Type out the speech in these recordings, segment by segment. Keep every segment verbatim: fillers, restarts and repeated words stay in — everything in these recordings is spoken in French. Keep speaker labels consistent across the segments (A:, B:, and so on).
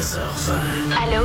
A: heures vingt.
B: Allô?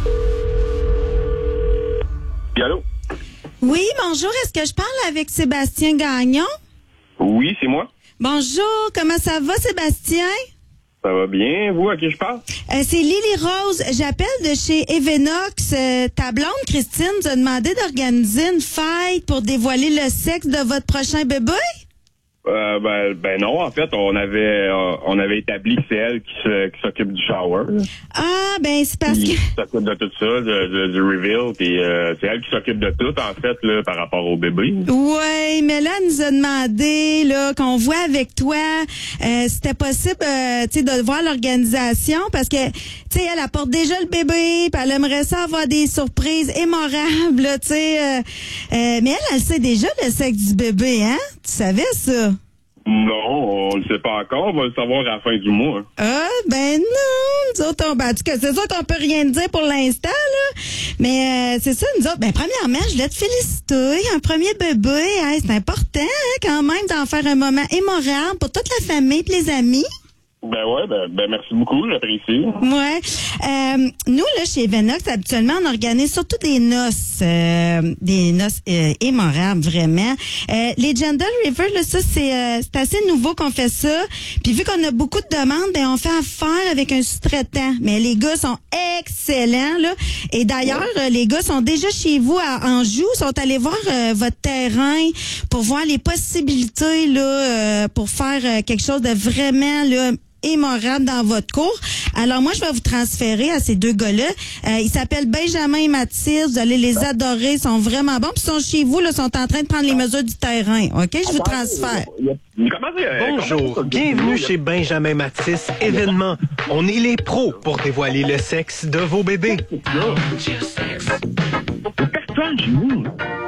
C: Oui, allô?
D: Oui, bonjour. Est-ce que je parle avec Sébastien Gagnon?
C: Oui, c'est moi.
D: Bonjour, comment ça va, Sébastien?
C: Ça va bien, vous, à qui je parle?
D: Euh, c'est Lily Rose. J'appelle de chez Evenox. Euh, ta blonde, Christine, nous a demandé d'organiser une fête pour dévoiler le sexe de votre prochain bébé?
C: Euh, ben, ben non, en fait, on avait euh, on avait établi que c'est elle qui, se, qui s'occupe du shower.
D: Ah, ben c'est parce
C: Qui
D: que...
C: s'occupe de tout ça, de, de- du reveal, puis euh, c'est elle qui s'occupe de tout, en fait, là, par rapport au bébé.
D: Oui, mais là, elle nous a demandé là qu'on voit avec toi euh, si c'était possible euh, tu sais, de voir l'organisation parce que tu sais elle apporte déjà le bébé, puis elle aimerait ça avoir des surprises mémorables, là, tu sais. Euh, euh, mais elle, elle sait déjà le sexe du bébé, hein? Tu savais ça?
C: Non, on le sait pas encore, on va le savoir à la fin du mois.
D: Ah, ben non, nous autres, on, ben, en tout cas, c'est sûr qu'on peut rien dire pour l'instant, là. Mais euh, c'est ça, nous autres, ben premièrement, je voulais te féliciter. Un premier bébé, hey, c'est important, hein, quand même, d'en faire un moment mémorable pour toute la famille et les amis.
C: Ben ouais, ben, ben merci beaucoup, j'apprécie.
D: Ouais. Euh, nous, là, chez Evenox, habituellement, on organise surtout des noces, euh, des noces euh, mémorables, vraiment. Euh, les Gender River, là, ça, c'est, euh, c'est assez nouveau qu'on fait ça. Puis vu qu'on a beaucoup de demandes, ben, on fait affaire avec un sous-traitant. Mais les gars sont excellents, là. Et d'ailleurs, euh, les gars sont déjà chez vous à Anjou, sont allés voir euh, votre terrain pour voir les possibilités, là, euh, pour faire euh, quelque chose de vraiment, là, mémorable dans votre cours. Alors moi, je vais vous transférer à ces deux gars-là. Euh, ils s'appellent Benjamin et Mathis. Vous allez les adorer. Ils sont vraiment bons. Puis ils sont chez vous, là, sont en train de prendre les mesures du terrain. OK? Je vous transfère.
C: Comment ça, euh,
E: Bonjour,
C: comment ça,
E: bienvenue chez Benjamin Mathis Événement. On est les pros pour dévoiler le sexe de vos bébés.
C: Personne chez nous.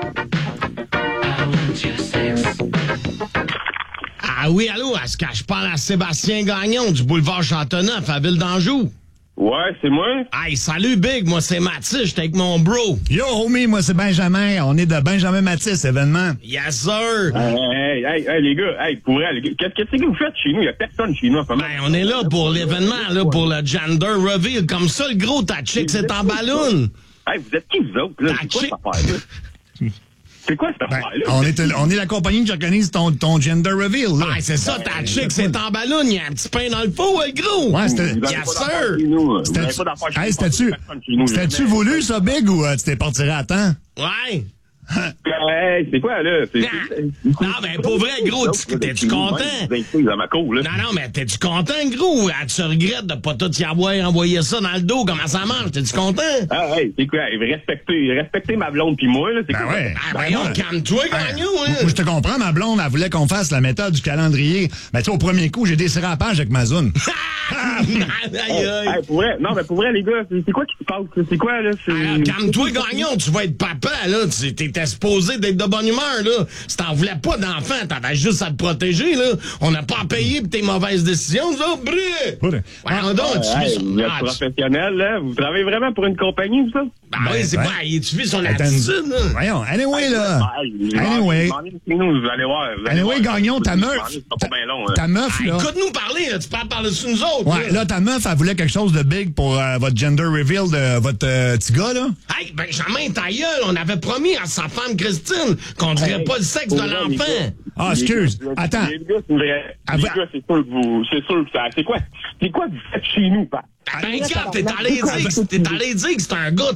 A: Ah oui, allô, est-ce que je parle à Sébastien Gagnon du boulevard Châteauneuf à Ville d'Anjou?
C: Ouais, c'est moi.
A: Hey, salut Big, moi c'est Mathis, j'étais avec mon bro.
F: Yo, homie, moi c'est Benjamin. On est de Benjamin Mathis, événement.
A: Yes, sir.
C: Hey, hey, hey, les gars, hey, pour vrai, les gars, qu'est-ce qu'est-ce que vous faites chez nous? Il y a personne chez nous en ce moment.
A: Ben, on est là pour l'événement, là, pour le gender reveal. Comme ça, le gros, ta chick, c'est en ballon.
C: Hey, vous êtes qui, vous autres, là?
A: Ta
C: C'est quoi
A: chick.
C: cette affaire-là? C'est quoi cette
F: Ben,
C: affaire-là?
F: on, est, on est la compagnie qui organise ton, ton gender reveal, là.
A: Ben, c'est ça, ta chick, c'est en ballon. Il y a un petit pain dans le pot, le gros.
F: Ouais, c'était...
C: Vous avez
A: Yes,
C: pas
A: sir.
C: d'affaires chez nous. Vous
F: C'était-
C: avez pas d'affaires chez
F: Hey,
C: nous.
F: c'était-tu...
C: Personne chez nous,
F: C'était-tu
C: jamais.
F: voulu, ça, Big, ou euh, tu t'es parti à temps?
A: Ouais.
C: Hey, c'est quoi, là? C'est-
A: Non.
C: c'est-
A: Non, ben, pour vrai, gros, tu- t'es-tu content?
C: Vous êtes dans ma cour, là.
A: Non, non, mais t'es-tu content, gros? Ah, tu regrettes de pas tout y avoir envoyé ça dans le dos? Comment ça marche? T'es-tu content?
C: Ah, hey, c'est quoi? Respectez, respectez ma blonde pis moi, là. C'est
F: Ben
C: quoi?
F: ouais.
A: Ah,
F: Ben
A: voyons,
F: ouais.
A: calme-toi, Gagnon, hein?
F: Moi, je te comprends, ma blonde, elle voulait qu'on fasse la méthode du calendrier. Mais tu sais, au premier coup, j'ai desserré la page avec ma zone.
A: Aïe,
C: Hey,
A: aïe.
C: hey, pour vrai, non, mais pour vrai, les gars, c'est c'est quoi qui se passe? C'est quoi, là? C'est-
A: Alors, calme-toi, Gagnon, tu vas être papa, là. Tu t'étais supposé d'être de bonne humeur, là. Si t'en voulais pas d'enfant, t'avais juste à te protéger, là. On n'a pas à payer pour tes mauvaises décisions, nous autres, brû!
F: Poudre.
A: Voyons donc, tu vis
C: Hey,
A: sur...
C: vous êtes
A: Ah, tu-
C: professionnel, là. Vous travaillez vraiment pour une compagnie, vous ça?
A: Ben oui, c'est
F: ben.
A: quoi? Tu vis sur
F: Attends,
A: l'attitude, là.
F: Voyons, anyway, là. Anyway.
C: Nous, vous allez voir. vous allez
F: Anyway,
C: voir.
F: Gagnon, ta
C: Vous
F: meuf...
C: allez voir, c'est pas bien long, hein.
F: Ta meuf,
A: Ah,
F: là...
A: écoute-nous parler, là. Tu peux parler sur nous autres,
F: Ouais, là, ta meuf, elle voulait quelque chose de big pour euh, votre gender reveal de votre euh, petit gars, là.
A: Hey, Benjamin, ta gueule, on avait promis à sa femme Christine qu'on dirait pas le sexe de
C: Pour vrai, les
A: l'enfant.
C: gars,
F: Ah,
C: les
F: excuse.
C: gars,
F: Attends.
C: Les gars, c'est une vraie.
F: Ah,
C: Les
F: va-
C: gars, c'est sûr que vous. C'est sûr que ça. C'est quoi? C'est quoi que vous faites chez nous, Pat?
A: Ben, Cap, t'es allé dire que t'es allé dire que c'est un gars